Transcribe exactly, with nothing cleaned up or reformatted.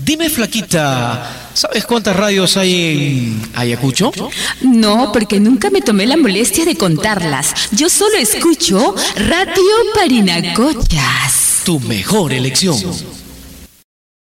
Dime, flaquita, ¿sabes cuántas radios hay en Ayacucho? No, porque nunca me tomé la molestia de contarlas. Yo solo escucho Radio Parinacochas. Tu mejor elección.